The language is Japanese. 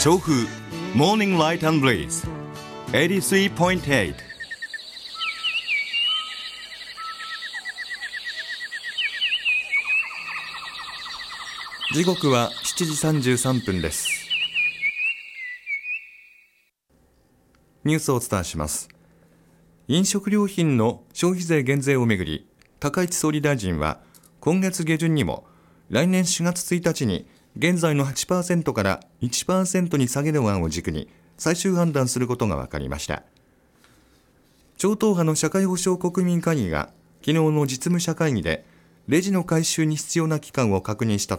調布モーニングライト&ブレイズ 83.8。 時刻は7時33分です。ニュースをお伝えします。飲食料品の消費税減税をめぐり、高市総理大臣は今月下旬にも来年4月1日に現在の 8% から 1% に下げる案を軸に最終判断することが分かりました。超党派の社会保障国民会議が昨日の実務者会議でレジの回収に必要な期間を確認した